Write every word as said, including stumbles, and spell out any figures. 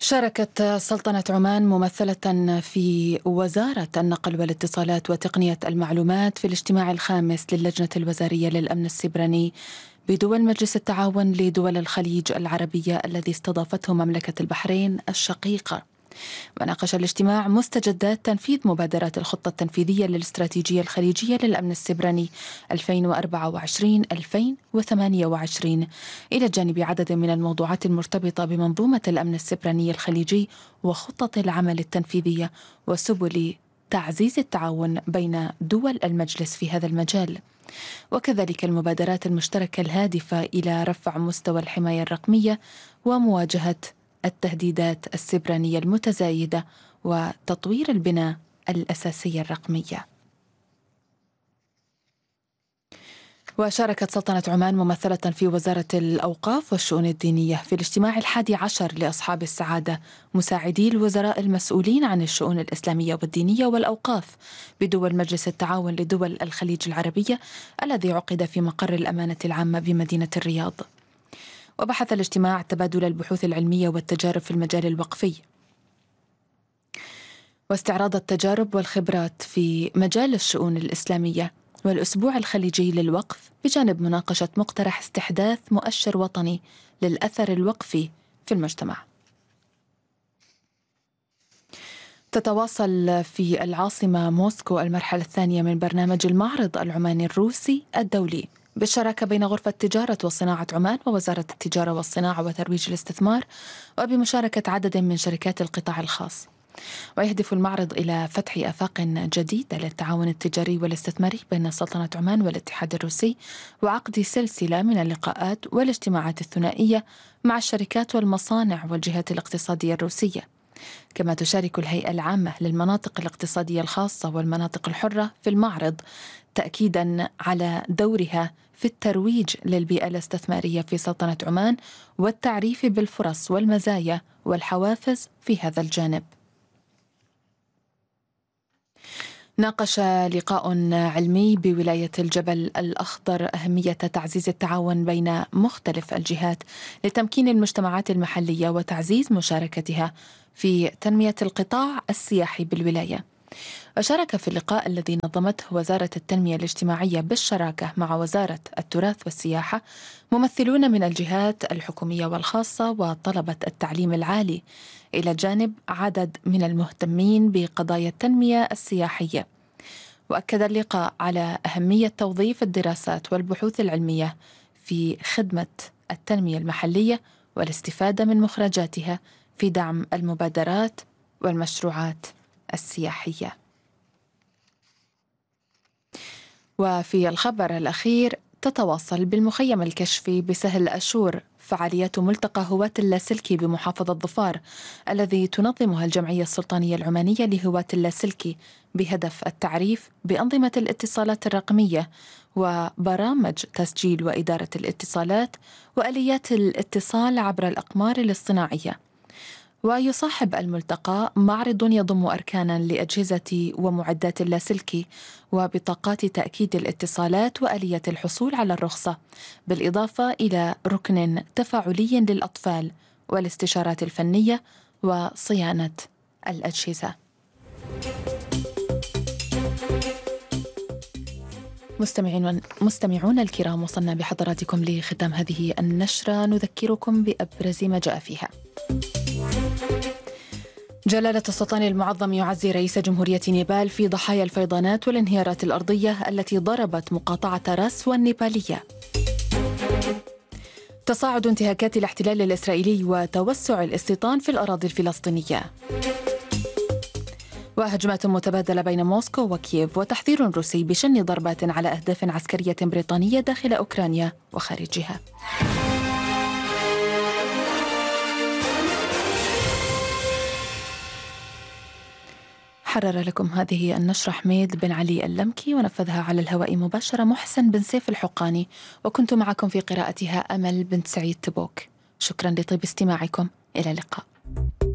شاركت سلطنة عمان ممثلة في وزارة النقل والاتصالات وتقنية المعلومات في الاجتماع الخامس للجنة الوزارية للأمن السيبراني بدول مجلس التعاون لدول الخليج العربية الذي استضافته مملكة البحرين الشقيقة. وناقش الاجتماع مستجدات تنفيذ مبادرات الخطة التنفيذية للاستراتيجية الخليجية للأمن السيبراني ألفين وأربعة وعشرين ألفين وثمانية وعشرين إلى جانب عدد من الموضوعات المرتبطة بمنظومة الأمن السيبراني الخليجي وخطط العمل التنفيذية وسبل تعزيز التعاون بين دول المجلس في هذا المجال، وكذلك المبادرات المشتركة الهادفة إلى رفع مستوى الحماية الرقمية ومواجهة التهديدات السيبرانية المتزايدة وتطوير البنى الأساسية الرقمية. وشاركت سلطنة عمان ممثلة في وزارة الأوقاف والشؤون الدينية في الاجتماع الحادي عشر لأصحاب السعادة مساعدي الوزراء المسؤولين عن الشؤون الإسلامية والدينية والأوقاف بدول مجلس التعاون لدول الخليج العربية الذي عقد في مقر الأمانة العامة بمدينة الرياض. وبحث الاجتماع تبادل البحوث العلمية والتجارب في المجال الوقفي واستعراض التجارب والخبرات في مجال الشؤون الإسلامية والأسبوع الخليجي للوقف بجانب مناقشة مقترح استحداث مؤشر وطني للأثر الوقفي في المجتمع. تتواصل في العاصمة موسكو المرحلة الثانية من برنامج المعرض العماني الروسي الدولي بالشراكة بين غرفة تجارة وصناعة عمان ووزارة التجارة والصناعة وترويج الاستثمار وبمشاركة عدد من شركات القطاع الخاص. ويهدف المعرض إلى فتح آفاق جديدة للتعاون التجاري والاستثماري بين سلطنة عمان والاتحاد الروسي وعقد سلسلة من اللقاءات والاجتماعات الثنائية مع الشركات والمصانع والجهات الاقتصادية الروسية. كما تشارك الهيئة العامة للمناطق الاقتصادية الخاصة والمناطق الحرة في المعرض تأكيدا على دورها في الترويج للبيئة الاستثمارية في سلطنة عمان والتعريف بالفرص والمزايا والحوافز في هذا الجانب. ناقش لقاء علمي بولاية الجبل الأخضر أهمية تعزيز التعاون بين مختلف الجهات لتمكين المجتمعات المحلية وتعزيز مشاركتها في تنمية القطاع السياحي بالولاية. وشارك في اللقاء الذي نظمته وزارة التنمية الاجتماعية بالشراكة مع وزارة التراث والسياحة ممثلون من الجهات الحكومية والخاصة وطلبة التعليم العالي إلى جانب عدد من المهتمين بقضايا التنمية السياحية. وأكد اللقاء على أهمية توظيف الدراسات والبحوث العلمية في خدمة التنمية المحلية والاستفادة من مخرجاتها في دعم المبادرات والمشروعات السياحية. وفي الخبر الأخير تتواصل بالمخيم الكشفي بسهل أشور فعاليات ملتقى هواة اللاسلكي بمحافظة ظفار الذي تنظمها الجمعية السلطانية العمانية لهواة اللاسلكي بهدف التعريف بأنظمة الاتصالات الرقمية وبرامج تسجيل وإدارة الاتصالات وآليات الاتصال عبر الأقمار الاصطناعية. ويصاحب الملتقى معرض يضم أركانا لأجهزة ومعدات اللاسلكي وبطاقات تأكيد الاتصالات وآلية الحصول على الرخصة، بالإضافة إلى ركن تفاعلي للأطفال والاستشارات الفنية وصيانة الأجهزة. مستمعين مستمعون الكرام، وصلنا بحضراتكم لختام هذه النشرة. نذكركم بأبرز ما جاء فيها. جلالة السلطان المعظم يعزي رئيس جمهورية نيبال في ضحايا الفيضانات والانهيارات الأرضية التي ضربت مقاطعة رسوى النيبالية. تصاعد انتهاكات الاحتلال الإسرائيلي وتوسع الاستيطان في الأراضي الفلسطينية. وهجمات متبادلة بين موسكو وكييف وتحذير روسي بشن ضربات على أهداف عسكرية بريطانية داخل أوكرانيا وخارجها. حرر لكم هذه النشرة حميد بن علي اللمكي، ونفذها على الهواء مباشرة محسن بن سيف الحقاني، وكنت معكم في قراءتها أمل بنت سعيد تبوك. شكرا لطيب استماعكم، إلى اللقاء.